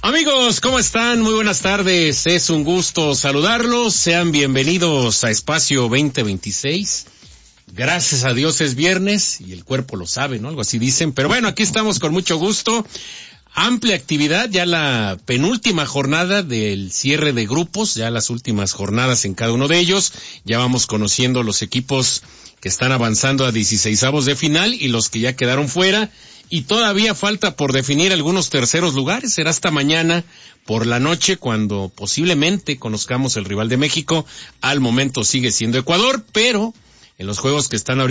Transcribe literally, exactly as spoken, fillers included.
Amigos, ¿cómo están? Muy buenas tardes. Es un gusto saludarlos. Sean bienvenidos a Espacio veinte veintiséis. Gracias a Dios es viernes y el cuerpo lo sabe, ¿no? Algo así dicen. Pero bueno, aquí estamos con mucho gusto. Amplia actividad, ya la penúltima jornada del cierre de grupos, ya las últimas jornadas en cada uno de ellos. Ya vamos conociendo los equipos que están avanzando a dieciseisavos de final y los que ya quedaron fuera. Y todavía falta por definir algunos terceros lugares. Será hasta mañana por la noche cuando posiblemente conozcamos el rival de México. Al momento sigue siendo Ecuador, pero en los juegos que están ahorita